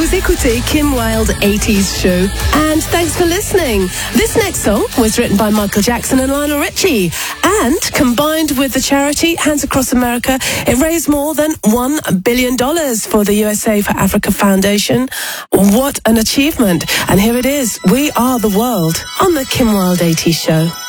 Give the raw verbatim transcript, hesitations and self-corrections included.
Vous écoutez Kim Wilde eighties Show, and thanks for listening. This next song was written by Michael Jackson and Lionel Richie, and combined with the charity Hands Across America, it raised more than one billion dollars for the U S A for Africa Foundation. What an achievement. And here it is, We Are the World on the Kim Wilde eighties Show.